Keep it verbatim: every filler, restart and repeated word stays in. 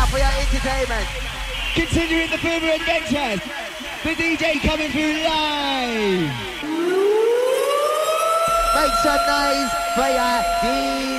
enough for your entertainment. Continuing the Boomer Adventures, the D J coming through live. Make some noise for your D J.